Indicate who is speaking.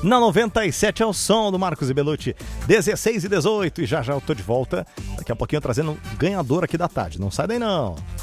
Speaker 1: Na 97 é o som do Marcos e Belucci, 16 e 18, e já eu tô de volta, daqui a pouquinho trazendo um ganhador aqui da tarde, não sai daí não.